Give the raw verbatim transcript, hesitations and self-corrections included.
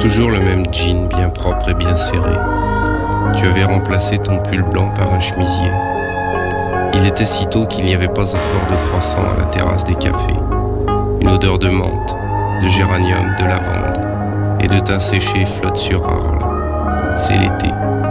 Toujours le même jean bien propre et bien serré. Tu avais remplacé ton pull blanc par un chemisier. Il était si tôt qu'il n'y avait pas encore de croissant à la terrasse des cafés. Une odeur de menthe, de géranium, de lavande et de thym séché flotte sur Arles. C'est l'été.